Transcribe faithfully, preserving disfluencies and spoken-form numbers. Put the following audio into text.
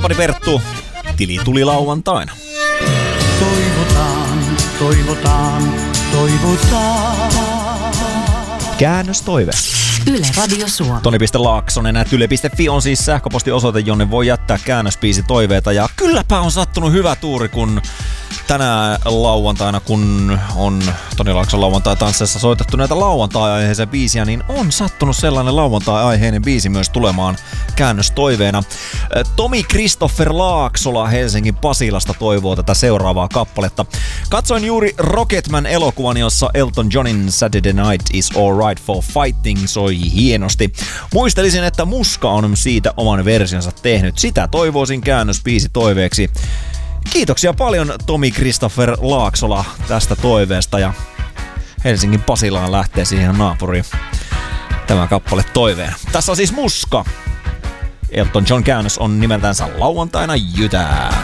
Tapani Perttu, tili tuli lauantaina. Toivotaan, toivotaan, toivotaan. Käännöstoive. Yle Radio Suomi. Toni piste Laaksonen at yle piste fi on siis sähköpostiosoite, jonne voi jättää käännöspiisi toiveita. Ja kylläpä on sattunut hyvä tuuri, kun tänä lauantaina, kun on Toni Laakson lauantai-tansseissa soitettu näitä lauantai-aiheisia biisiä, niin on sattunut sellainen lauantai-aiheinen biisi myös tulemaan käännöstoiveena. Tomi Kristoffer Laaksola Helsingin Pasilasta toivoo tätä seuraavaa kappaletta. Katsoin juuri Rocketman-elokuvan, jossa Elton Johnin Saturday Night is Alright for Fighting soi hienosti. Muistelisin, että Muska on siitä oman versionsa tehnyt. Sitä toivoisin käännösbiisi toiveeksi. Kiitoksia paljon Tomi Kristoffer Laaksola tästä toiveesta, ja Helsingin Pasilaan lähtee siihen naapuriin tämä kappale toiveen. Tässä on siis Muska. Elton John käännös on nimeltänsä Lauantaina jytää.